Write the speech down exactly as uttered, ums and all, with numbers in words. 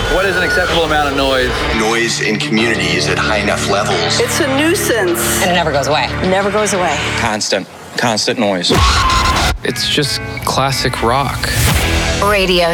What is an acceptable amount of noise? Noise in communities at high enough levels. It's a nuisance. And it never goes away. Never goes away. Constant, constant noise. It's just classic rock. Radio